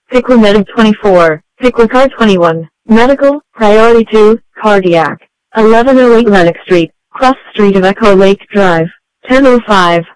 Piqua Medic 24, Piqua Car 21, Medical, Priority 2, Cardiac. 1108 Lennox Street, cross street of Echo Lake Drive. 10:05.